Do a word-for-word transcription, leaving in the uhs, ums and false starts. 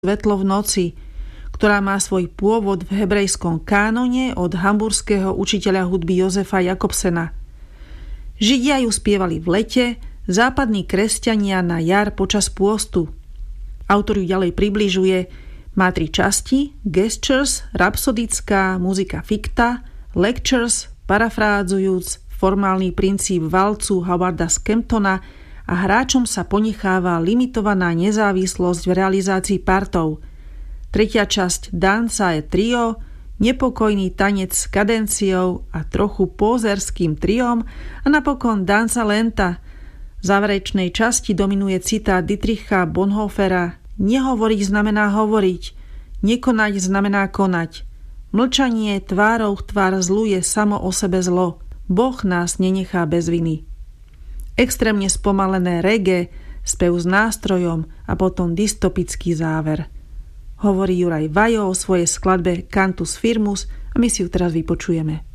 Svetlo v noci, ktorá má svoj pôvod v hebrejskom kánone od hamburského učiteľa hudby Josefa Jakobsena. Židia ju spievali v lete, západní kresťania na jar počas pôstu. Autor ju ďalej približuje, má tri časti: gestures, rapsodická, muzika ficta, lectures, parafrádzujúc formálny princíp valcu Howarda Skemptona, a hráčom sa ponecháva limitovaná nezávislosť v realizácii partov. Tretia časť danca je trio, nepokojný tanec s kadenciou a trochu pózerským triom a napokon danca lenta. V záverečnej časti dominuje citát Dietricha Bonhoeffera: nehovoriť znamená hovoriť, nekonať znamená konať. Mlčanie tvárou v tvár zlu je samo o sebe zlo. Boh nás nenechá bez viny. Extrémne spomalené reggae, spev s nástrojom a potom dystopický záver. Hovorí Juraj Vajo o svojej skladbe Cantus Firmus a my si ju teraz vypočujeme.